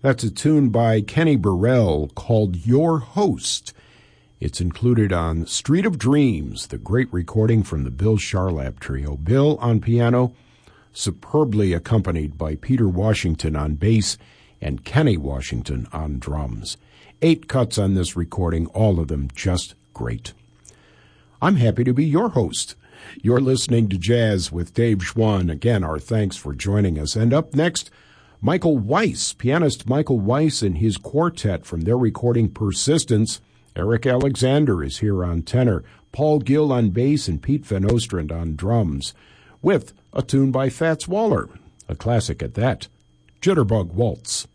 That's a tune by Kenny Burrell called Your Host. It's included on Street of Dreams, the great recording from the Bill Charlap Trio. Bill on piano, superbly accompanied by Peter Washington on bass and Kenny Washington on drums. 8 cuts on this recording, all of them just great. I'm happy to be your host. You're listening to Jazz with Dave Schwann. Again, our thanks for joining us. And up next, Michael Weiss, pianist Michael Weiss and his quartet from their recording Persistence. Eric Alexander is here on tenor, Paul Gill on bass, and Pete Van Ostrand on drums, with a tune by Fats Waller, a classic at that, Jitterbug Waltz.